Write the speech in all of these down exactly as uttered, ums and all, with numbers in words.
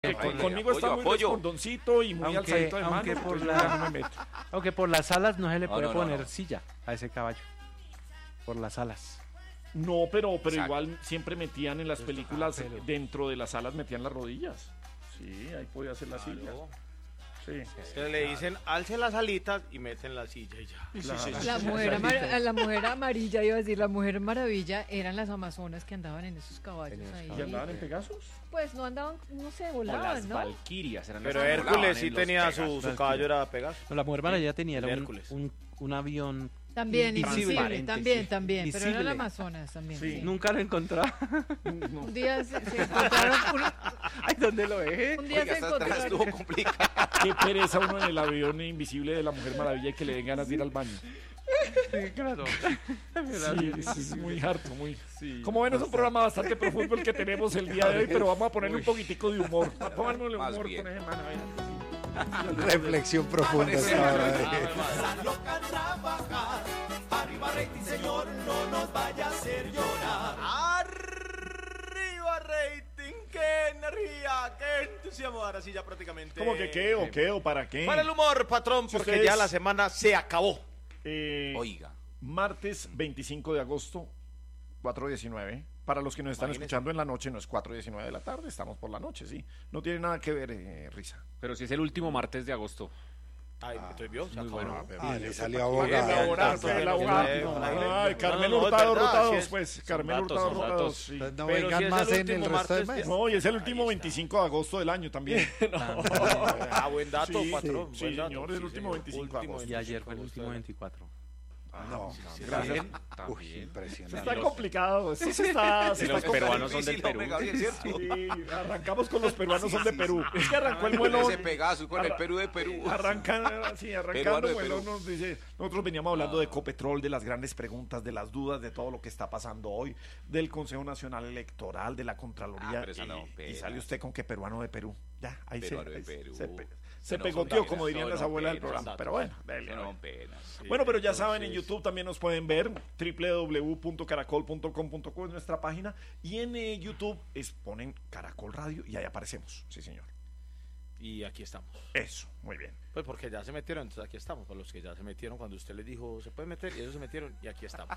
Que con, conmigo apoyo, está muy apoyo. descondoncito y muy Aunque- alzadito de aunque mano, por entonces la- ya no me meto. Aunque por las alas no se le No, puede no, no, poner no. silla a ese caballo. Por las alas. No, pero, pero Exacto. igual siempre metían en las Pues, películas, ah, pero- dentro de las salas metían las rodillas. Sí, ahí podía hacer las sillas. Sí. Entonces le dicen, alce las alitas y meten la silla y ya. Claro. La mujer, amar- la mujer amarilla, iba a decir, la mujer maravilla eran las amazonas que andaban en esos caballos En esos ahí. ¿Y andaban en Pegasus? Pues no andaban, no sé, O volaban, las ¿no? valquirias eran Pero las que volaban Hércules sí en los tenía su, Pegasus. su caballo, era Pegasus. No, la Mujer Maravilla tenía era El un, Hércules. un, un avión. También, Invisible. invisible, también, Sí. también, pero eran Visible. amazonas también. Sí. sí. Nunca lo encontraba. No. Un día se, se encontraron, un, Ay, ¿dónde lo dejé? un día Oiga, se esta atrás estuvo encontraron. complicado. Qué pereza uno en el avión invisible de la Mujer Maravilla y que le den ganas de ir al baño. Sí, claro. Sí, es, es muy harto, muy... Como ven, es un programa bastante profundo el que tenemos el día de hoy, pero vamos a ponerle un poquitico de humor. Pónganle Más humor bien. con ese man, a ver. Reflexión profunda esta hora. loca trabajar. Arriba rating, señor, no nos vaya a hacer llorar. Arriba rating, qué energía, qué entusiasmo. Ahora sí ya prácticamente. ¿Cómo que qué o qué o para qué? Para el humor, patrón, Si porque ustedes- ya la semana se acabó. Eh, Oiga. Martes veinticinco de agosto, cuatro diecinueve. Para los que nos están Imagínese. escuchando en la noche, no es cuatro diecinueve de la tarde, estamos por la noche, sí. No tiene nada que ver, eh, Risa. Pero si es el último martes de agosto. Ay, entonces vio, se muy acabó. bueno. Ah, le salió Para abogado. elaborar, tanto para que elaborar. lo que No, la Ay, gente- Carmelo No, no, Hurtado, es verdad, Hurtados, sí es- pues. Carmelo datos, Hurtado, son Hurtados, datos. sí. Entonces no Pero vengan si es más el en el último resto de martes mes. de- No, y es el último veinticinco de agosto del año también. Ah, buen dato, Sí, patrón. sí, buen dato. señor, el último señor. veinticinco de Último agosto. Y ayer fue el veinticinco último de veinticuatro. No, Gracias. uy, También. impresionante. Está complicado, esto se está... se Y los está peruanos son Difícil, del hombre, Perú. Gabriel, ¿cierto? Sí, arrancamos con los peruanos Sí, son de sí, Perú. sí. Es que arrancó el vuelo... Ese Pegasus con el Arra- Perú de Perú. Arrancan, sí, arrancando Peruano de vuelo Perú. nos dice, nosotros veníamos hablando de Ecopetrol, de las grandes preguntas, de las dudas, de todo lo que está pasando hoy, del Consejo Nacional Electoral, de la Contraloría, Ah, pero esa y, no, y pena. sale usted con que peruano de Perú. Ya, ahí se, Peruano de ahí Perú. se, pe- Eso se no pegoteó, son como penas, dirían no, las no, abuelas del penas, programa. datos. Pero bueno, dele, Eso a no ver. son penas. Bueno, pero ya saben, en entonces- YouTube también nos pueden ver, doble u doble u doble u punto caracol punto com punto co es nuestra página, y en eh, YouTube es, ponen Caracol Radio y ahí aparecemos, sí señor. Y aquí estamos. Eso, muy bien. Pues porque ya se metieron, entonces aquí estamos. Con los que ya se metieron cuando usted les dijo, se pueden meter, y ellos se metieron, y aquí estamos.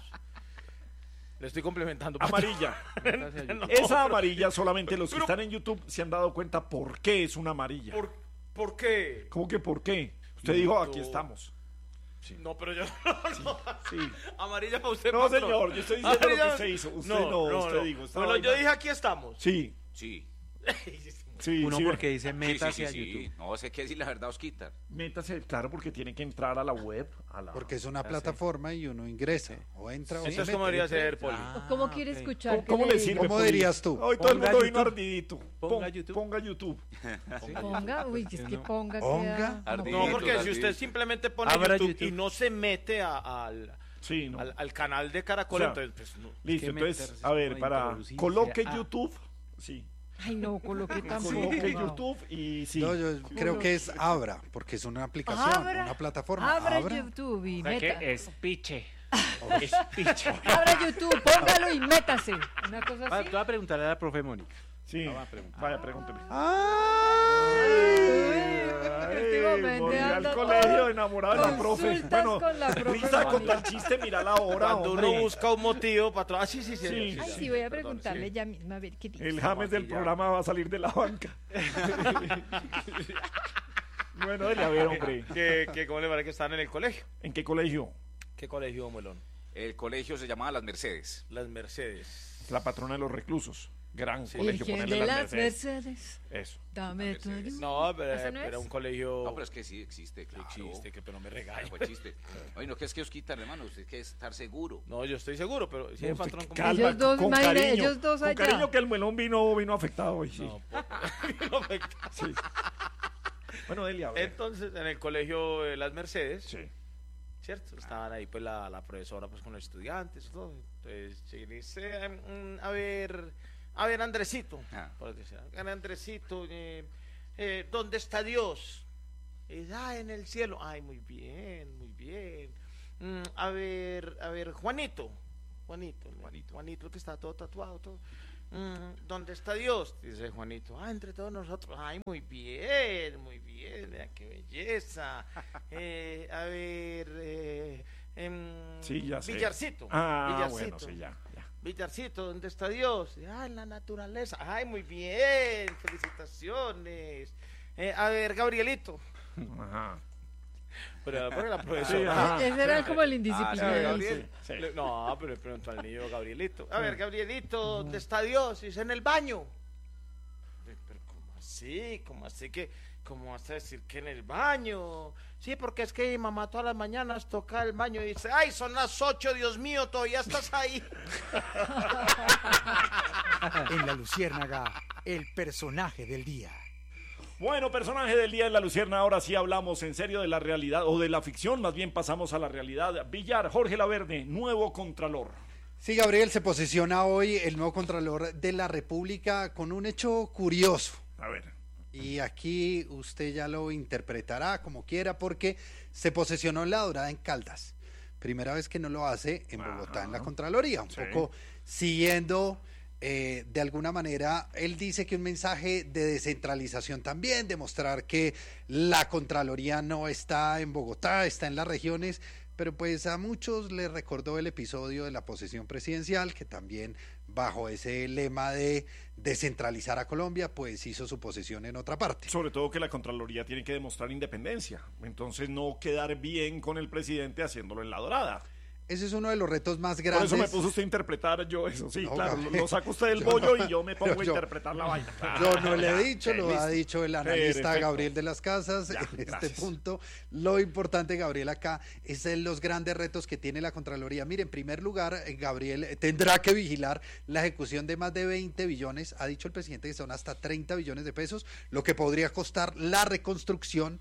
Le estoy complementando. patrón. Amarilla. No, Esa amarilla solamente los que están en YouTube se han dado cuenta por qué es una amarilla. ¿Por, ¿Por qué? ¿Cómo que por qué? Usted dijo, aquí estamos. No, pero yo... Sí. Amarilla para usted, No, patrón. señor, yo estoy diciendo lo Amarilla- que usted hizo. Usted no, usted dijo. esta Bueno, yo vaina- dije, aquí estamos. Sí, Sí. sí, Uno sí. porque dice Sí, métase sí, a sí, sí. YouTube. No sé qué decir la verdad, Osquitar. Métase, claro, porque tiene que entrar a la web. A la... Porque es una plataforma y uno ingresa o entra o se Entonces, ¿cómo mete. debería ser, Poli? Ah, ¿Cómo quiere ok. escuchar? ¿Cómo, que cómo le diga? sirve? ¿Cómo Poli? dirías tú? Hoy todo el Ponga mundo vino YouTube. ardidito. Ponga Pon- YouTube. Ponga YouTube. Ponga, uy, es que ponga. Ponga. queda- Ardidito. No, porque si Ardidito. usted simplemente pone Abra YouTube, YouTube. y no se mete a- al, Sí, no. al, al canal de Caracol, O sea, entonces, pues, no. Listo, que entonces, meterse a ver, como para introducirse coloque a- YouTube. Sí. Ay, no, coloqué tampoco. Coloque no. YouTube y sí. No, yo creo que es Abra, porque es una aplicación, Abra, una plataforma. Abra Abra. YouTube y O sea meta. que es piche. Es piche. Abra YouTube, póngalo y métase. Una cosa Ah, así. te voy a preguntar a la profe Mónica. Sí. va a preguntar. Vaya, pregúnteme. Últimamente volví al anda colegio todo enamorado de la profe. consultas Bueno, con la profe Risa con Mónica. tal chiste, mira la hora, Cuando hombre. uno busca un motivo, patrón. Ah, sí, sí, sí. Sí. Ay, sí, voy a preguntarle ya mismo a ver qué dice. El James del programa va a salir de la banca. Bueno, dele a ver, hombre. Que, que, ¿Cómo le parece que están en el colegio? ¿En qué colegio? ¿Qué colegio, Melón? El colegio se llamaba Las Mercedes. Las Mercedes. La patrona de los reclusos. Gran Virgen colegio, ponerle de las las Mercedes. Mercedes, Eso. dame tu Mercedes. ayuda. No, pero ¿Eso no era es? un colegio... No, pero es que sí existe, claro. Existe, que pero me regaño. Fue chiste. Oye, no, que es que Osquitar, hermano, usted tiene que estar seguro. No, yo estoy seguro, pero si el Usted, patrón... como- calma, Ellos dos, con imagine, cariño, ellos dos con allá. cariño que el melón vino, vino afectado hoy, sí. No, por- no me- Sí. Bueno, dele a ver. Entonces, en el colegio de Las Mercedes, Sí. ¿cierto? Estaban ahí pues la, la profesora pues con los estudiantes y todo. Entonces, llegué y dice, mm, a ver, a ver, Andresito, Ah. por decir, a ver, Andresito, eh, eh, ¿dónde está Dios? Y dice, ah, en el cielo. Ay, muy bien, muy bien. Mm, a ver, a ver, Juanito, Juanito, Juanito. Juanito que está todo tatuado, todo. Mm, ¿Dónde está Dios? Dice Juanito. Ah, entre todos nosotros. Ay, muy bien, muy bien. Vea qué belleza. Eh, a ver, eh, em, Sí, ya sé. Villarcito. Ah, Villarcito. bueno, sí, ya, ya. Villarcito, ¿dónde está Dios? Ah, en la naturaleza. Ay, muy bien. Felicitaciones. Eh, a ver, Gabrielito. Ajá. Pero, pero la Sí, profesora. ajá. Ese era como el Ah, indisciplinado. Gabriel. Sí. Le- No, pero le preguntó al niño Gabrielito. A ver, Gabrielito, ¿dónde está Dios? Dice, en el baño. Pero, pero, ¿cómo así? ¿Cómo así que, cómo vas a decir que en el baño? Sí, porque es que mi mamá todas las mañanas toca el baño y dice, ay, son las ocho, Dios mío, todavía estás ahí. En La Luciérnaga, el personaje del día. Bueno, personaje del día en La Lucierna, ahora sí hablamos en serio de la realidad, o de la ficción, más bien pasamos a la realidad. Villar, Jorge Laverde, nuevo Contralor. Sí, Gabriel, se posiciona hoy el nuevo Contralor de la República con un hecho curioso. A ver. Y aquí usted ya lo interpretará como quiera porque se posesionó en La Dorada en Caldas. Primera vez que no lo hace en Bogotá, Ajá. en la Contraloría. Un Sí. poco siguiendo, eh, de alguna manera, él dice que un mensaje de descentralización también, demostrar que la Contraloría no está en Bogotá, está en las regiones. Pero pues a muchos les recordó el episodio de la posesión presidencial, que también bajo ese lema de descentralizar a Colombia, pues hizo su posesión en otra parte. Sobre todo que la Contraloría tiene que demostrar independencia, entonces no quedar bien con el presidente haciéndolo en La Dorada. Ese es uno de los retos más Por grandes. eso me puso usted a interpretar yo eso, sí, No, claro, Gabriel. lo, lo saca usted del Yo bollo no. y yo me pongo Pero a yo- interpretar la vaina. Yo no le Ah, he dicho, ya, lo listo. ha dicho el analista Perfecto. Gabriel de las Casas Ya, en este gracias. punto. Lo importante, Gabriel, acá es en los grandes retos que tiene la Contraloría. Mire, en primer lugar, eh, Gabriel eh, tendrá que vigilar la ejecución de más de veinte billones, ha dicho el presidente que son hasta treinta billones de pesos, lo que podría costar la reconstrucción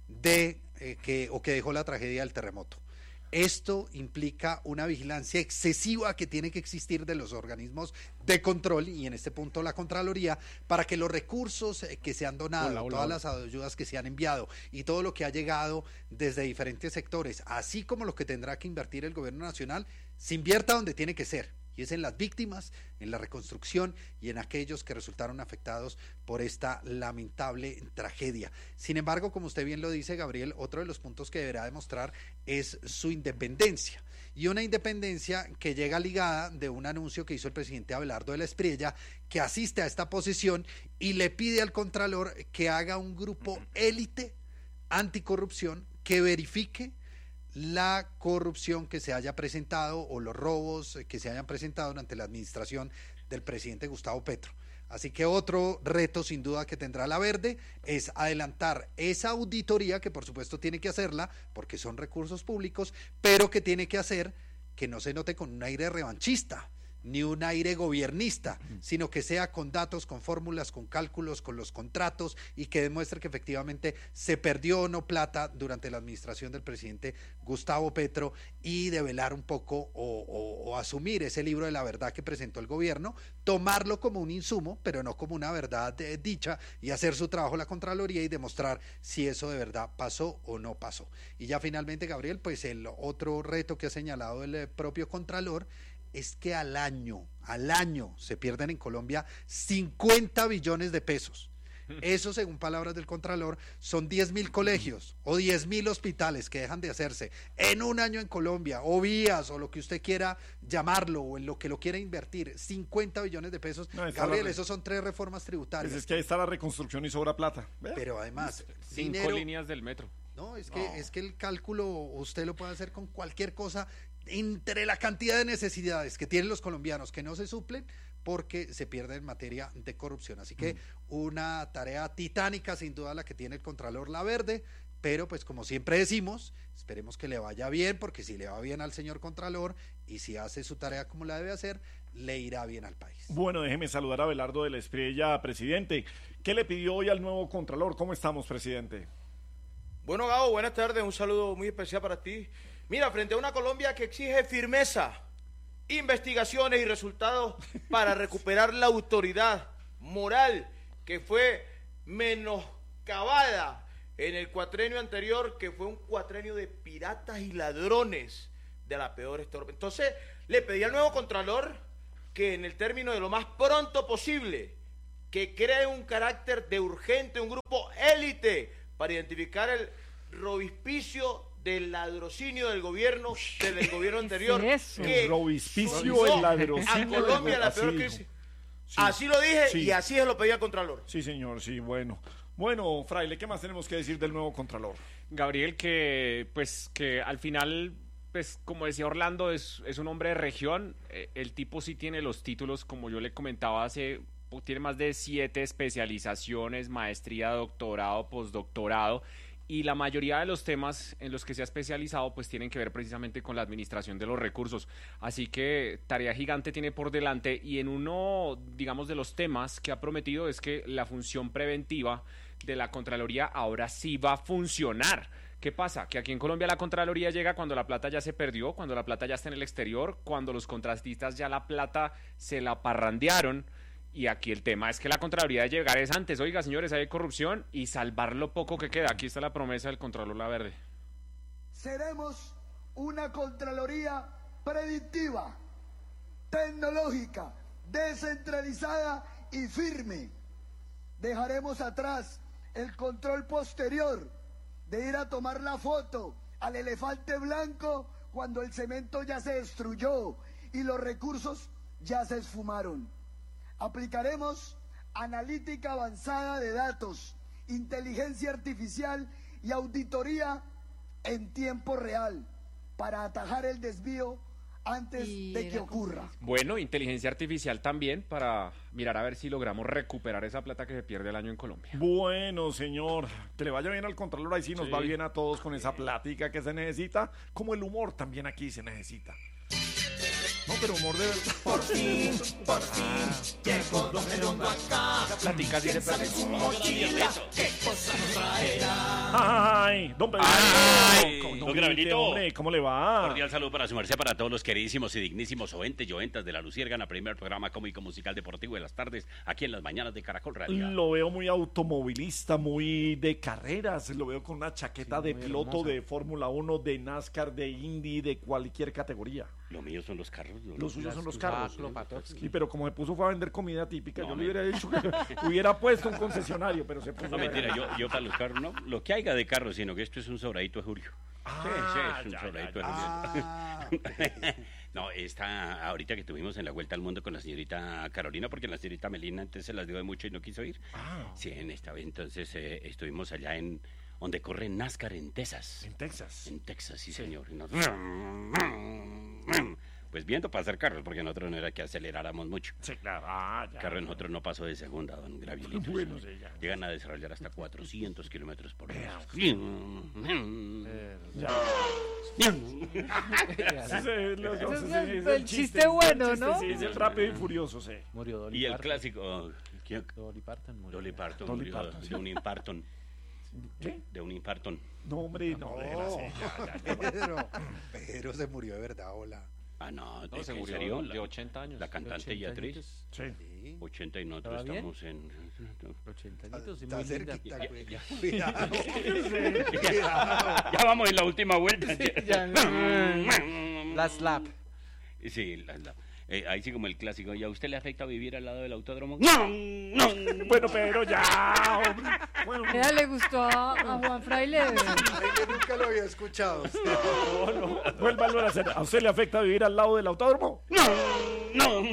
de eh, que o que dejó la tragedia del terremoto. Esto implica una vigilancia excesiva que tiene que existir de los organismos de control y en este punto la Contraloría para que los recursos eh, que se han donado, Hola, hola, todas hola. las ayudas que se han enviado y todo lo que ha llegado desde diferentes sectores, así como lo que tendrá que invertir el gobierno nacional, se invierta donde tiene que ser. Y es en las víctimas, en la reconstrucción y en aquellos que resultaron afectados por esta lamentable tragedia. Sin embargo, como usted bien lo dice, Gabriel, otro de los puntos que deberá demostrar es su independencia. Y una independencia que llega ligada de un anuncio que hizo el presidente Abelardo de la Espriella, que asiste a esta posición y le pide al Contralor que haga un grupo élite anticorrupción que verifique la corrupción que se haya presentado o los robos que se hayan presentado durante la administración del presidente Gustavo Petro. Así que otro reto sin duda que tendrá la Verde es adelantar esa auditoría que por supuesto tiene que hacerla porque son recursos públicos, pero que tiene que hacer que no se note con un aire revanchista ni un aire gobiernista, sino que sea con datos, con fórmulas, con cálculos, con los contratos y que demuestre que efectivamente se perdió o no plata durante la administración del presidente Gustavo Petro y develar un poco o, o, o asumir ese libro de la verdad que presentó el gobierno, tomarlo como un insumo, pero no como una verdad eh, dicha y hacer su trabajo la Contraloría y demostrar si eso de verdad pasó o no pasó. Y ya finalmente, Gabriel, pues el otro reto que ha señalado el eh, propio Contralor es que al año, al año se pierden en Colombia cincuenta billones de pesos. Eso, según palabras del Contralor, son diez mil colegios o diez mil hospitales que dejan de hacerse en un año en Colombia, o vías, o lo que usted quiera llamarlo, o en lo que lo quiera invertir, cincuenta billones de pesos. No, está Gabriel, la- esos son tres reformas tributarias. Pues es que ahí está la reconstrucción y sobra plata. ¿Ve? Pero además, Cinco dinero- líneas del metro. No, es que, es que el cálculo usted lo puede hacer con cualquier cosa entre la cantidad de necesidades que tienen los colombianos que no se suplen porque se pierde en materia de corrupción. Así que una tarea titánica sin duda la que tiene el Contralor Laverde, pero pues como siempre decimos, esperemos que le vaya bien, porque si le va bien al señor Contralor y si hace su tarea como la debe hacer, le irá bien al país. Bueno, déjeme saludar a Abelardo de la Espriella, presidente. ¿Qué le pidió hoy al nuevo Contralor? ¿Cómo estamos, presidente? Bueno, Gabo, buenas tardes, un saludo muy especial para ti. Mira, frente a una Colombia que exige firmeza, investigaciones y resultados para recuperar la autoridad moral que fue menoscabada en el cuatrenio anterior, que fue un cuatrenio de piratas y ladrones de la peor estorba. Entonces, le pedí al nuevo Contralor que en el término de lo más pronto posible, que cree un carácter de urgente, un grupo élite para identificar el robispicio del ladrocinio del gobierno, del gobierno anterior, eso? que El robispicio, soltó el ladrocinio a del Colombia gobierno. la peor Así crisis. dijo. Sí. Así lo dije Sí. y así se lo pedí al Contralor. Sí, señor, sí, bueno. Bueno, Fraile, ¿qué más tenemos que decir del nuevo Contralor? Gabriel, que pues que al final, pues como decía Orlando, es, es un hombre de región. Eh, el tipo sí tiene los títulos, como yo le comentaba hace, tiene más de siete especializaciones, maestría, doctorado, postdoctorado. Y la mayoría de los temas en los que se ha especializado pues tienen que ver precisamente con la administración de los recursos. Así que tarea gigante tiene por delante, y en uno, digamos, de los temas que ha prometido es que la función preventiva de la Contraloría ahora sí va a funcionar. ¿Qué pasa? Que aquí en Colombia la Contraloría llega cuando la plata ya se perdió, cuando la plata ya está en el exterior, cuando los contratistas ya la plata se la parrandearon. Y aquí el tema es que la Contraloría de llegar es antes. Oiga, señores, hay corrupción, y salvar lo poco que queda. Aquí está la promesa del Contralor Laverde. Seremos una Contraloría predictiva, tecnológica, descentralizada y firme. Dejaremos atrás el control posterior de ir a tomar la foto al elefante blanco cuando el cemento ya se destruyó y los recursos ya se esfumaron. Aplicaremos analítica avanzada de datos, inteligencia artificial y auditoría en tiempo real para atajar el desvío antes Y de que era como- ocurra. Bueno, inteligencia artificial también para mirar a ver si logramos recuperar esa plata que se pierde el año en Colombia. Bueno, señor, que le vaya bien al Contralor, ahí sí nos Sí. va bien a todos con esa plática que se necesita, como el humor también aquí se necesita. No, pero humor de verdad. Por fin, por fin, llegó Don Redondo acá. Plática así de Sabe su mochila, qué cosa nos traerá. Ay, don Pedro. Ay, ¿Cómo- don grite, Gabrielito. hombre, ¿cómo le va? Cordial saludo para su merced, para todos los queridísimos y dignísimos oyentes y oyentas de La Luciérgana, primer programa cómico musical deportivo de las tardes, aquí en las mañanas de Caracol Radio. Lo veo muy automovilista, muy de carreras. Lo veo con una chaqueta Sí, de muy piloto hermosa. de Fórmula uno, de NASCAR, de Indy, de cualquier categoría. Lo mío son los carros. lo- Los suyos son los Ah, carros. Klopatowski. Sí, pero como se puso fue a vender comida típica, No, yo me- le hubiera dicho que hubiera puesto un concesionario, pero se puso. No, mentira, yo, yo para los carros, no, lo que haya de carros, sino que esto es un sobradito de Julio. Ah, sí, sí, es un ya, sobradito ya, de ya. Julio. Ah, No, está ahorita que estuvimos en la Vuelta al Mundo con la señorita Carolina, porque la señorita Melina antes se las dio de mucho y no quiso ir. Ah, Sí, en esta vez entonces eh, estuvimos allá en donde corre NASCAR en Texas. en Texas. En Texas, sí, señor. Y nosotros- Pues viendo pasar carros, porque nosotros no era que aceleráramos mucho. Sí, claro. Ah, ya. El carro de nosotros no pasó de segunda, don Gravielito. Bueno, sí, ya. Llegan a desarrollar hasta cuatrocientos kilómetros por hora. Sí, sí, los- Ese es sí, el- es el chiste bueno, ¿no? Sí, es el rápido y furioso, sí. Murió Dolly Y el Parton. clásico, ¿quién? Dolly Parton murió. Dolly Parton, Dolly murió Parton, sí. de un infartón. ¿Qué? De un infartón. No, hombre, no, déjela así, ya, ya, ya. Pedro, Pedro se murió de verdad, hola. Ah, no, No, ¿de se qué, en murió serio? de ochenta años. La cantante ochenta y actriz. añitos. Sí. Sí. ochenta y nosotros ¿Estaba bien? estamos en... ochenta añitos, sí, Está muy linda. cerquita, Ya, güey. ya. Cuidado. Cuidado. Ya vamos en la última vuelta. ya. La slap. Sí, la- la- eh, ahí sí como el clásico. ¿Y a usted le afecta vivir al lado del autódromo? No, no. Bueno, pero ya, hombre. Bueno, Ella le gustó a, a Juan Fraile. Ay, que nunca lo había escuchado. vuélvalo a hacer. ¿A usted le afecta vivir al lado del autódromo? No, no.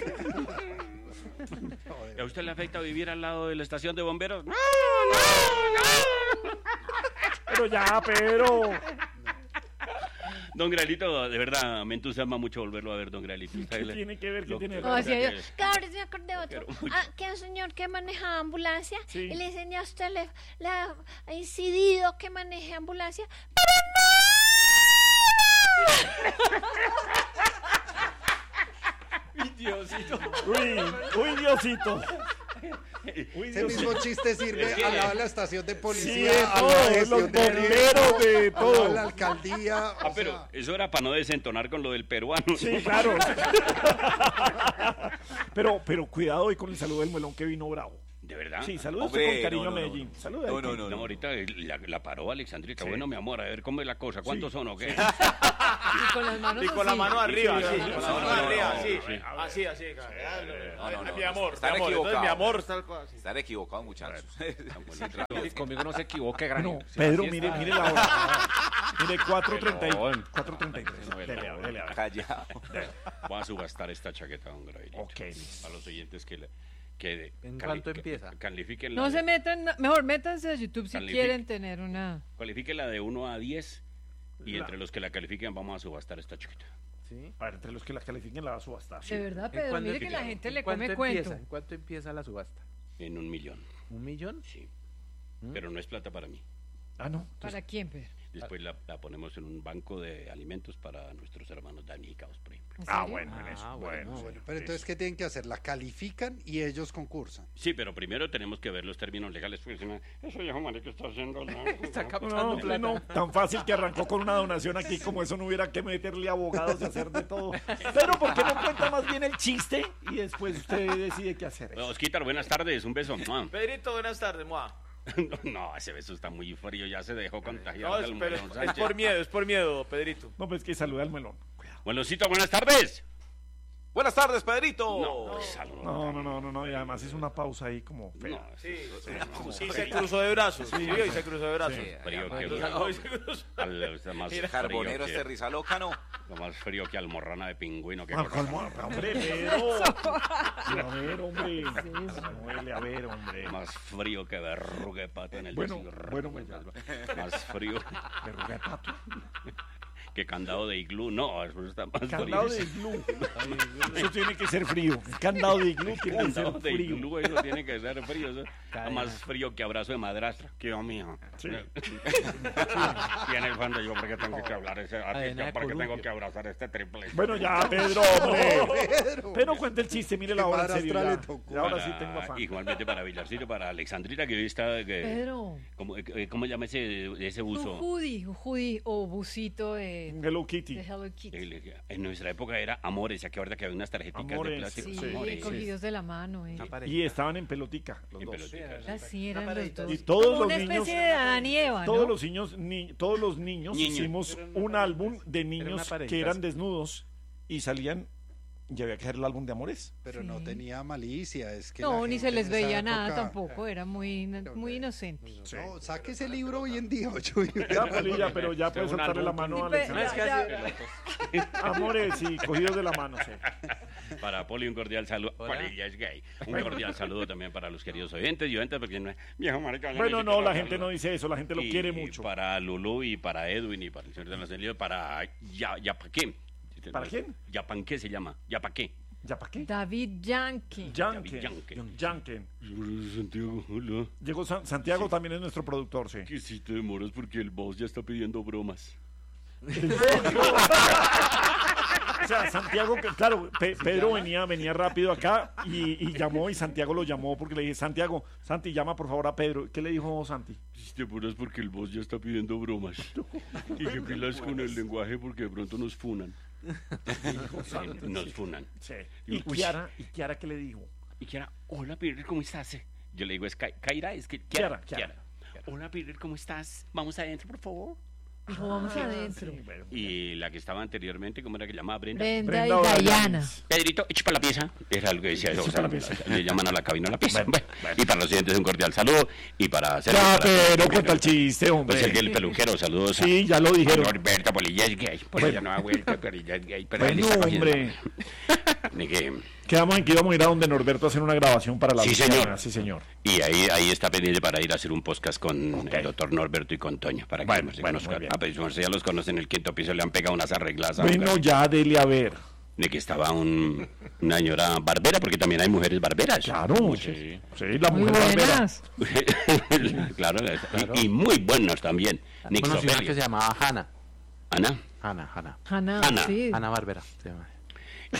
¿Y a usted le afecta vivir al lado de la estación de bomberos? No, no, no. Pero ya, pero. Don Gralito, de verdad, me entusiasma mucho volverlo a ver, don Gralito. ¿Qué tiene que ver? ¿Qué Lo- tiene No, así que- hay- Gabriel, me acordé de otro. Pero mucho. Ah, que un señor que manejaba ambulancia Sí. y le enseñó a usted, le, le ha incidido que maneje ambulancia. Uy, uy, Diosito. Uy, Ese mismo chiste sirve Es que- al lado de la estación de Sí, policía, de al lado todo, de los gestión de bomberos, de al lado de todo. la alcaldía. Ah, o pero sea, eso era para no desentonar con lo del peruano. Sí, claro. pero, pero cuidado hoy con el saludo del melón que vino bravo. ¿De verdad? Sí, saludos Hombre, con cariño no, no, a Medellín. no. Saludos. No, no, no, No, ahorita la, la paró Alexandrita. Sí. Bueno, mi amor, a ver cómo es la cosa. ¿Cuántos son o qué? Y con las manos Y con la así. mano arriba, sí, sí, con la sí, mano no, no, arriba, no, sí. sí. Así, así. No, no, no, Mi amor, mi están amor. Entonces, mi equivocados. amor, tal cual. así. Están equivocados, muchachos. Conmigo no se equivoque, Granio. No, Sí, Pedro, así mire, está. mire la hora. Mire, cuatro treinta y Pelón. cuatro treinta y tres. Dele, a ver, dele, a ver. Callado. Voy a subastar esta chaqueta, don Gabrielito. Ok, listo. A los oyentes que... le- que ¿En cali- cuánto que- empieza? Califiquen la No de- se metan, mejor métanse a YouTube si Calific- quieren tener una... Califiquen la de uno a diez y La- entre los que la califiquen vamos a subastar esta chaqueta. ¿Sí? A ver, entre los que la califiquen la va a subastar. De verdad, ¿En Pedro, cuándo mire que la empieza? gente ¿En le cuánto come cuento. empieza? ¿En cuánto empieza la subasta? En un millón, ¿Un millón? sí. ¿Mm? Pero no es plata para mí. Ah, no. ¿Para quién, Pedro? Después la, la ponemos en un banco de alimentos para nuestros hermanos damnificados, por ejemplo. ¿En Ah, serio? bueno, en eso. Ah, bueno, bueno, bueno. Pero entonces, ¿qué tienen que hacer? La califican y ellos concursan. Sí, pero primero tenemos que ver los términos legales. Pues, no, eso viejo marica está haciendo... ¿no? Está No, captando no, plata. no, tan fácil que arrancó con una donación aquí, como eso no hubiera que meterle abogados y hacer de todo. Pero ¿por qué no cuenta más bien el chiste y después usted decide qué hacer? Bueno, Osquitar, buenas tardes, un beso. ¡Mua! Pedrito, buenas tardes, Moa. No, ese beso está muy frío, ya se dejó contagiar. No, del es, pero melón es Sánchez. por miedo, es por miedo, Pedrito. No, pues que saluda al melón. Bueno, Cito, buenas tardes. Buenas tardes, Pedrito. No, saludos. No, no, no, no, no, y además hizo una pausa ahí como fea. No, Sí, no, sí, se cruzó de brazos. Sí, y se cruzó de brazos. frío que Hoy se cruzó. al- está más Mira, frío Carbonero que- este risa loca, ¿no? lo más frío que almorrana de pingüino que Ah, calma, hombre, Pedro. A ver, hombre. Muele, a ver, hombre. más frío que verruga de pato en el Bueno, desierto. bueno, pues ya. Más frío Verruga de pato. que candado de iglú. No, eso está más Candado de frío. iglú. Eso tiene que ser frío. El candado de iglú tiene que ser Candado de frío. iglú, eso tiene que ser frío. Eso está más frío que abrazo de madrastra. Que yo mío. Sí. Y en el fondo yo, ¿por qué tengo que hablar ese? Cadena de ¿Por qué tengo columpio. que abrazar este triple? Bueno, ya, Pedro, hombre. Pedro. Pero cuente el chiste, mire la Qué hora en serio. madrastra ya. le tocó. Ya ahora Para- sí tengo afán. Igualmente para Villarcito, para Alexandrita, que hoy está... que- Pedro, ¿Cómo, eh, ¿Cómo llama ese, ese un uso? hoodie, un hoodie o busito de, Hello Kitty. de Hello Kitty. El- En nuestra época era Amores, ¿se acuerda que había unas tarjeticas Amores, de plástico? Sí, Amores. cogidos de la mano. Eh. Y estaban en pelotica, los En dos. pelotitas. Así eran los dos. Y todos Como los una niños- especie de Adán y Eva, ¿no? Todos los niños, ni, todos los niños Niños. hicimos un álbum de una niños parejita, que eran sí. desnudos y salían y había que hacer el álbum de amores. Pero Sí. no tenía malicia. Es que No, la ni se gente les en esa veía nada época- tampoco, era muy, ino- muy inocente. No, saque ese libro hoy en día, ocho. Ya, Polilla, pero ya puedes un soltarle la álbum. mano a Sí, Alexander. pero- ya- ya- Amores y cogidos de la mano, sí. Para Poli un cordial saludo. Hola. Poli ya es gay. Un cordial saludo también para los queridos oyentes y oyentes, porque no es viejo marica. ya Bueno, ni no, siquiera la habla. gente no dice eso, la gente lo Y quiere mucho. Para Lulú y para Edwin y para el señor de la Celio, para Ya, Yapaqué. ¿Para quién? Yapanqué se llama. Yapaqué. ¿Ya para qué? David Yankee. Yanken. Yanken. Yanken. Santiago, hola. Llegó San- Santiago también es nuestro productor, sí. Que si te demoras porque el boss ya está pidiendo bromas. O sea, Santiago, que- claro, Pe- Pedro venía, venía rápido acá y, y llamó y Santiago lo llamó porque le dije, Santiago, Santi, llama por favor a Pedro. ¿Qué le dijo Santi? Si te apuras porque el boss ya está pidiendo bromas. Y que pilas con el lenguaje porque de pronto nos funan. Sí, nos funan. Sí. ¿Y Uy. Kiara, ¿y Kiara qué le dijo? Y Kiara, hola Peter, ¿cómo estás? Yo le digo, es Ka- Kaira, es que Kiara, Kiara, Kiara. Kiara. Hola Peter, ¿cómo estás? Vamos adentro, por favor. Dijo, vamos adentro. Sí, bueno. Y la que estaba anteriormente, ¿cómo era que llamaba Brenda? Brenda, Brenda y O'Brien. Diana. Pedrito, echa para la pieza. Era algo que decía yo. Echa O sea, pa' la pieza. le llaman a la cabina a la pieza. Bueno, Bueno, bueno. Y para los siguientes un cordial saludo. Y para hacer. Ya, para- pero cuenta el chiste, hombre. Pues el del peluquero, saludos. Sí, ya lo dijeron. Norberto Polilla es gay. Polilla no ha vuelto, pero ya es gay. Pero él Bueno, está cogiendo- hombre. Ni que- Quedamos en que íbamos a ir a donde Norberto a hacer una grabación para la Sí, Luciana. señor. Sí, señor. Y ahí, ahí está pendiente para ir a hacer un podcast con Ok. el doctor Norberto y con Toño. Para que Bueno, se bueno, conozcan. muy bien. Ah, pues como ya los conocen en el quinto piso, le han pegado unas arregladas. a Bueno, un- ya, dele a ver. De que estaba un, una señora barbera, porque también hay mujeres barberas. Claro. Sí. Sí, la Muy mujer barbera. buenas. claro, Y, y muy buenos también. Nick Conocí una Sofelio. que se llamaba Hanna. Ana. Hanna, Hanna. Hanna, Hanna. sí. Hanna Barbera. se llama. Y,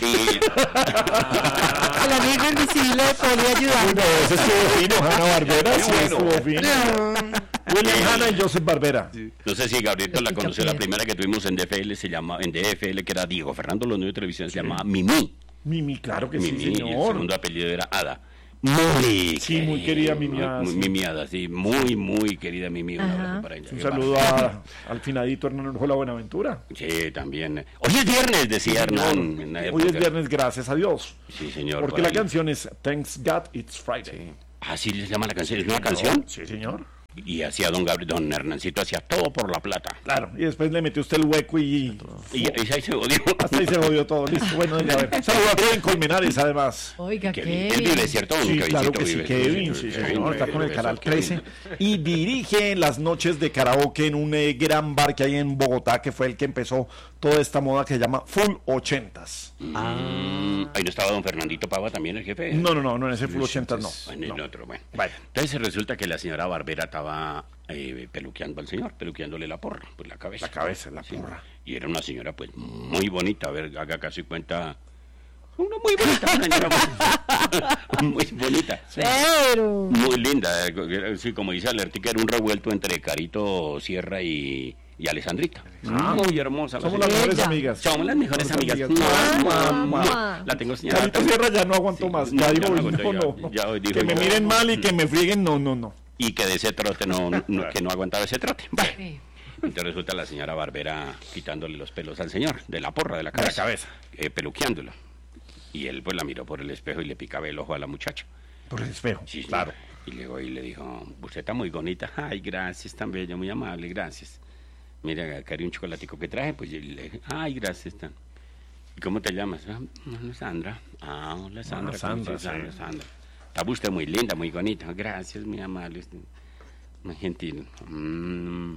El amigo invisible de Poli ayudando. Bueno, ese estuvo fino, Hanna Barbera, sí, estuvo fino. William Hanna y Joseph Barbera. no sé si Gabrielito la Escucha, conoció, la Pedro. primera que tuvimos en D F L se llama, en D F L, que era Diego Fernando Los Nuevos de Televisión, se llamaba Mimi. Mimi, claro que sí, Mimi, y el señor. segundo apellido era Ada. Muy Sí, muy querida Mimiada, Muy, sí. Mimiada, sí, muy, muy querida Mimiada. Un Ajá. abrazo para ella. Un Qué saludo bárbaro. a- al finadito Hernán Orejuela Buenaventura. Sí, también. Hoy es viernes, decía Hernán. en la Hoy época. es viernes, gracias a Dios. Sí, señor. Porque por la ahí. canción es Thanks God It's Friday. Así se llama la canción. ¿Es una canción? Sí, señor. Y hacía don Gabriel, don Hernancito, hacía todo por la plata. Claro, y después le metió usted el hueco y... Y, y ahí se odió. Hasta ahí se jodió todo, listo. Bueno, a ver. Saludos a Kevin Colmenares, además. Oiga, Kevin. Kevin. Él vive, ¿cierto? Don Sí, Kevincito claro que sí, vive. Kevin, sí, Kevin, señor, está con el beso, canal Kevin. trece y dirige las noches de karaoke en un eh, gran bar que hay en Bogotá, que fue el que empezó toda esta moda que se llama Full Ochentas. Mm, ahí no estaba don Fernandito Pava también, el jefe. No, no, no, no en ese Full Ochentas no. Bueno, en el no. otro, bueno. Vale. Entonces resulta que la señora Barbera estaba eh, peluqueando al señor, peluqueándole la porra, pues la cabeza. La cabeza, la Sí. porra. Y era una señora, pues, muy bonita. A ver, haga casi cuenta. Una muy bonita señora. Muy bonita. Pero... Muy linda. eh, Sí, como dice Alertica, era un revuelto entre Carito Sierra y, y Alessandrita. Ah. Muy hermosa. la Somos las señora. mejores Ella. amigas. Somos las mejores Somos amigas. amigas. Mua, mua, Mua, mua. mua. La tengo señalada. Carito Sierra ya no aguanto Sí, más. no, Ya ya digo, no no, aguanto, no. ya- ya hoy dijo Que me yo. miren mal y que me frieguen, no, no, no. Y que de ese trote no, no- que no aguantaba ese trote. Bueno, Sí. entonces resulta la señora Barbera quitándole los pelos al señor, de la porra, de la De la cabeza. cabeza. eh, peluqueándolo. Y él pues la miró por el espejo y le picaba el ojo a la muchacha. Por el espejo. Sí, claro. Y luego y le dijo, usted está muy bonita. Ay, gracias, tan bella, muy amable, gracias. Mira, acá hay un chocolatico que traje, pues yo le dije, ay, gracias, tan. ¿Y cómo te llamas? Ah, hola, Sandra. Ah, hola, Sandra. Ah, Sandra, ¿cómo estás? Sandra, sí. Sandra. Está usted muy linda, muy bonita. Gracias, muy amable. usted, Muy gentil. Mm,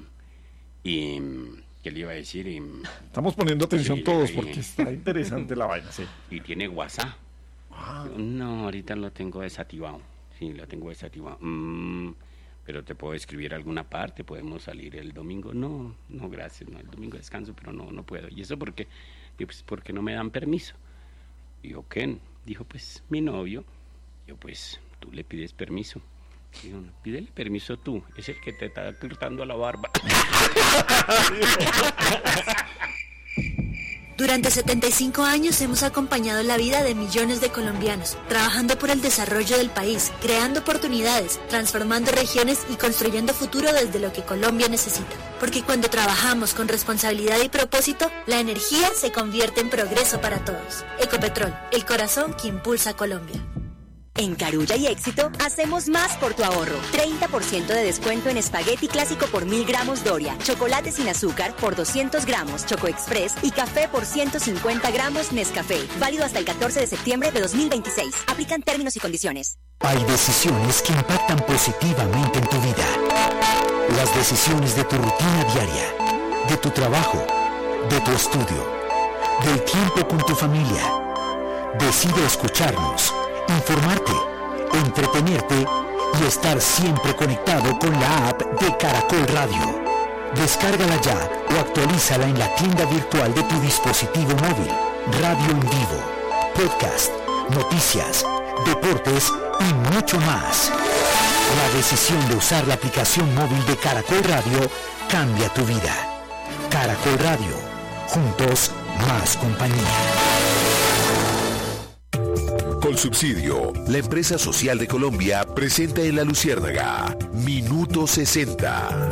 y, ¿qué le iba a decir? Y, Estamos poniendo atención Sí, todos sí. porque está interesante la vaina, sí. y tiene WhatsApp. Ah, No, ahorita lo tengo desactivado. Sí, lo tengo desactivado. Mm, pero te puedo escribir alguna parte, podemos salir el domingo. No, no, gracias. No, el domingo descanso, pero no, no puedo. ¿Y eso por qué? Digo, pues porque no me dan permiso. Dijo, ¿quién? Dijo, pues mi novio. Yo, pues tú le pides permiso. Digo, no, pídele permiso tú. Es el que te está cortando la barba. Durante setenta y cinco años hemos acompañado la vida de millones de colombianos, trabajando por el desarrollo del país, creando oportunidades, transformando regiones y construyendo futuro desde lo que Colombia necesita. Porque cuando trabajamos con responsabilidad y propósito, la energía se convierte en progreso para todos. Ecopetrol, el corazón que impulsa a Colombia. En Carulla y Éxito hacemos más por tu ahorro. treinta por ciento de descuento en espagueti clásico por mil gramos Doria, chocolate sin azúcar por doscientos gramos Choco Express y café por ciento cincuenta gramos Nescafé. Válido hasta el catorce de septiembre de dos mil veintiséis. Aplican términos y condiciones. Hay decisiones que impactan positivamente en tu vida. Las decisiones de tu rutina diaria, de tu trabajo, de tu estudio, del tiempo con tu familia. Decide escucharnos, informarte, entretenerte y estar siempre conectado con la app de Caracol Radio. Descárgala ya o actualízala en la tienda virtual de tu dispositivo móvil. Radio en vivo, podcast, noticias, deportes y mucho más. La decisión de usar la aplicación móvil de Caracol Radio cambia tu vida. Caracol Radio, juntos más compañía. Con Subsidio, la empresa social de Colombia presenta en La Luciérnaga Minuto sesenta.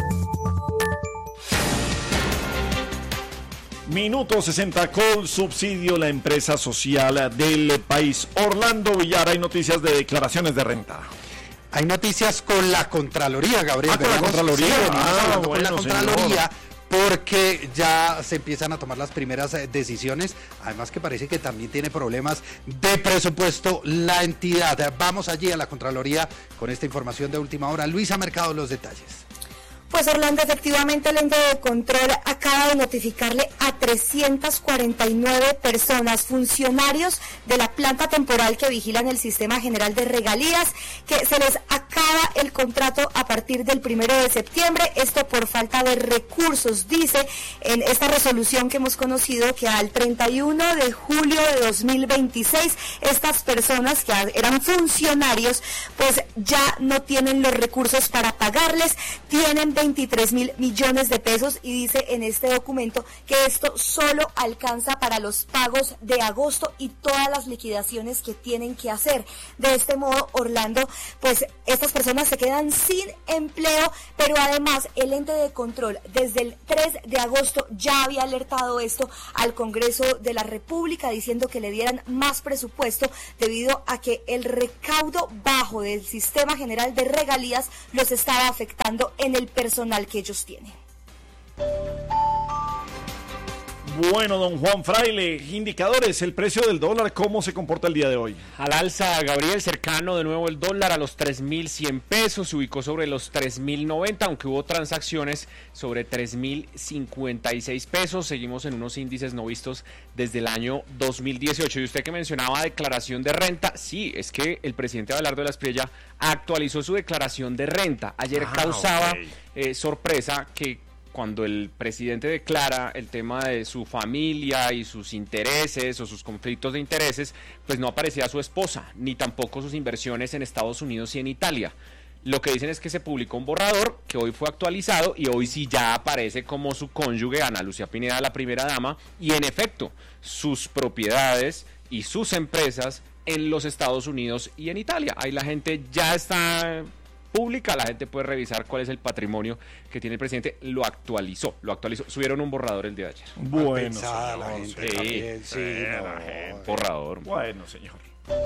Minuto sesenta con Subsidio, la empresa social del país. Orlando Villar, hay noticias de declaraciones de renta. Hay noticias con la Contraloría, Gabriel. Ah, con la Veremos- Contraloría. sí, venimos Ah, hablando con la bueno, Contraloría. señor. Porque ya se empiezan a tomar las primeras eh, decisiones, además que parece que también tiene problemas de presupuesto la entidad. Vamos allí a la Contraloría con esta información de última hora. Luisa Mercado, los detalles. Pues Orlando, efectivamente el ente de control acaba de notificarle a trescientas cuarenta y nueve personas, funcionarios de la planta temporal que vigilan el sistema general de regalías, que se les acaba el contrato a partir del primero de septiembre, esto por falta de recursos. Dice en esta resolución que hemos conocido que al treinta y uno de julio de dos mil veintiséis, estas personas que eran funcionarios, pues ya no tienen los recursos para pagarles, tienen veintitrés mil millones de pesos y dice en este documento que esto solo alcanza para los pagos de agosto y todas las liquidaciones que tienen que hacer. De este modo, Orlando, pues estas personas se quedan sin empleo, pero además el ente de control desde el tres de agosto ya había alertado esto al Congreso de la República diciendo que le dieran más presupuesto debido a que el recaudo bajo del Sistema General de Regalías los estaba afectando en el personal que ellos tienen. Bueno, don Juan Fraile, indicadores, el precio del dólar, ¿cómo se comporta el día de hoy? Al alza, Gabriel, cercano de nuevo el dólar a los tres mil cien pesos, se ubicó sobre los tres mil noventa, aunque hubo transacciones sobre tres mil cincuenta y seis pesos. Seguimos en unos índices no vistos desde el año dos mil dieciocho. Y usted que mencionaba declaración de renta, sí, es que el presidente Abelardo de la Espriella actualizó su declaración de renta. Ayer ah, causaba okay. eh, sorpresa que cuando el presidente declara el tema de su familia y sus intereses o sus conflictos de intereses, pues no aparecía su esposa, ni tampoco sus inversiones en Estados Unidos y en Italia. Lo que dicen es que se publicó un borrador que hoy fue actualizado y hoy sí ya aparece como su cónyuge, Ana Lucía Pineda, la primera dama, y en efecto, sus propiedades y sus empresas en los Estados Unidos y en Italia. Ahí la gente ya está pública, la gente puede revisar cuál es el patrimonio que tiene el presidente. Lo actualizó, lo actualizó, subieron un borrador el día de ayer. Bueno, pensada, señor, la gente sí, también, sí, bueno, no. gente. Borrador. Bueno, señor.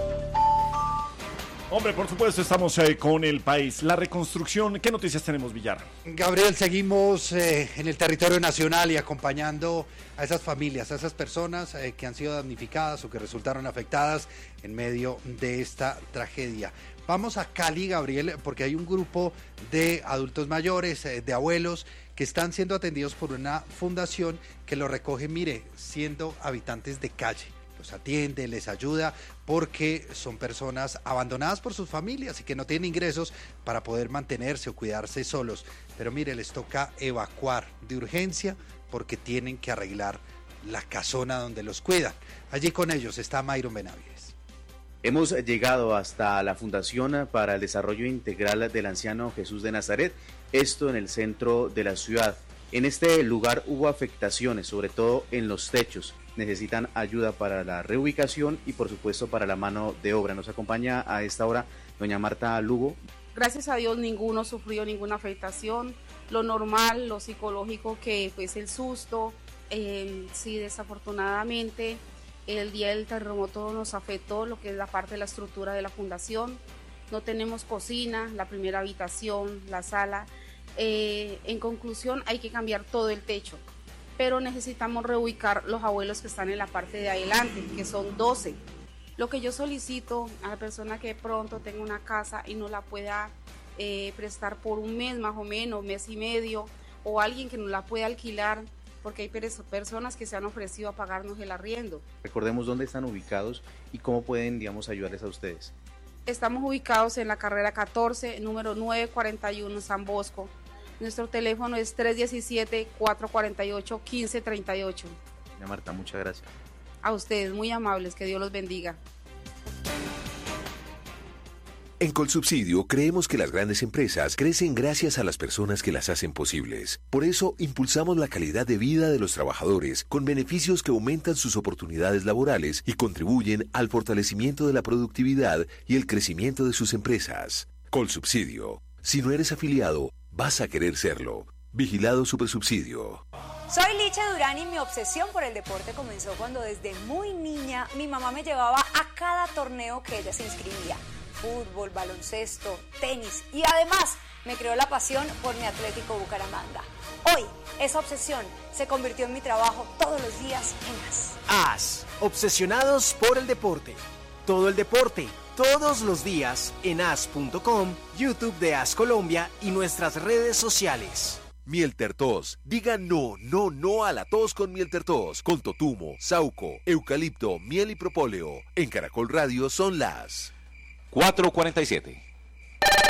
Hombre, por supuesto, estamos eh, con el país. La reconstrucción, ¿qué noticias tenemos, Villar? Gabriel, seguimos eh, en el territorio nacional y acompañando a esas familias, a esas personas eh, que han sido damnificadas o que resultaron afectadas en medio de esta tragedia. Vamos a Cali, Gabriel, porque hay un grupo de adultos mayores, eh, de abuelos, que están siendo atendidos por una fundación que los recoge, mire, siendo habitantes de calle. Los atiende, les ayuda, porque son personas abandonadas por sus familias y que no tienen ingresos para poder mantenerse o cuidarse solos. Pero mire, les toca evacuar de urgencia porque tienen que arreglar la casona donde los cuidan. Allí con ellos está Mayron Benavides. Hemos llegado hasta la Fundación para el Desarrollo Integral del Anciano Jesús de Nazaret, esto en el centro de la ciudad. En este lugar hubo afectaciones, sobre todo en los techos. Necesitan ayuda para la reubicación y por supuesto para la mano de obra. Nos acompaña a esta hora doña Marta Lugo. Gracias a Dios ninguno sufrió ninguna afectación. Lo normal, lo psicológico que pues el susto, eh, sí desafortunadamente el día del terremoto nos afectó lo que es la parte de la estructura de la fundación. No tenemos cocina, la primera habitación, la sala. Eh, en conclusión, hay que cambiar todo el techo, pero necesitamos reubicar los abuelos que están en la parte de adelante, que son doce. Lo que yo solicito a la persona que pronto tenga una casa y no la pueda eh, prestar por un mes más o menos, mes y medio, o alguien que nos la pueda alquilar, porque hay personas que se han ofrecido a pagarnos el arriendo. Recordemos dónde están ubicados y cómo pueden, digamos, ayudarles a ustedes. Estamos ubicados en la carrera catorce, número nueve cuarenta y uno, San Bosco. Nuestro teléfono es tres uno siete, cuatro cuatro ocho, uno cinco tres ocho. Doña Marta, muchas gracias. A ustedes, muy amables, que Dios los bendiga. En Colsubsidio creemos que las grandes empresas crecen gracias a las personas que las hacen posibles. Por eso impulsamos la calidad de vida de los trabajadores con beneficios que aumentan sus oportunidades laborales y contribuyen al fortalecimiento de la productividad y el crecimiento de sus empresas. Colsubsidio. Si no eres afiliado, vas a querer serlo. Vigilado Supersubsidio. Soy Licha Durán y mi obsesión por el deporte comenzó cuando desde muy niña mi mamá me llevaba a cada torneo que ella se inscribía. Fútbol, baloncesto, tenis y además me creó la pasión por mi Atlético Bucaramanga. Hoy, esa obsesión se convirtió en mi trabajo todos los días en AS. AS, obsesionados por el deporte. Todo el deporte, todos los días en as punto com, YouTube de AS Colombia y nuestras redes sociales. Mieltertos. Diga no, no, no a la tos con Mieltertos. Con totumo, sauco, eucalipto, miel y propóleo. En Caracol Radio son las cuatro cuarenta y siete.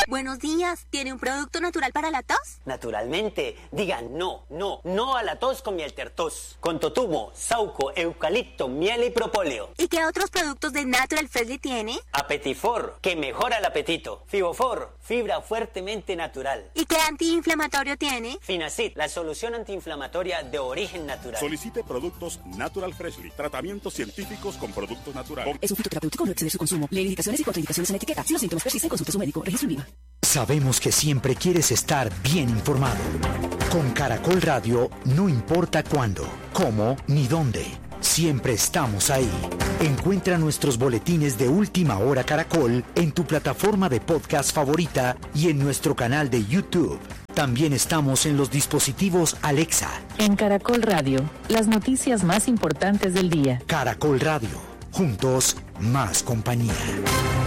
Buenos días, ¿tiene un producto natural para la tos? Naturalmente, digan no, no, no a la tos con miel tertos. Con totumo, sauco, eucalipto, miel y propóleo. ¿Y qué otros productos de Natural Freshly tiene? Apetifor, que mejora el apetito. Fibofor, fibra fuertemente natural. ¿Y qué antiinflamatorio tiene? Finacid, la solución antiinflamatoria de origen natural. Solicite productos Natural Freshly, tratamientos científicos con productos naturales. Es un fitoterapéutico, no exceder su consumo. Lee indicaciones y contraindicaciones en la etiqueta. Si los síntomas persisten, consulte a su médico. Registro INVIMA. Sabemos que siempre quieres estar bien informado. Con Caracol Radio, no importa cuándo, cómo ni dónde. Siempre estamos ahí. Encuentra nuestros boletines de Última Hora Caracol en tu plataforma de podcast favorita y en nuestro canal de YouTube. También estamos en los dispositivos Alexa. En Caracol Radio, las noticias más importantes del día. Caracol Radio. Juntos, más compañía.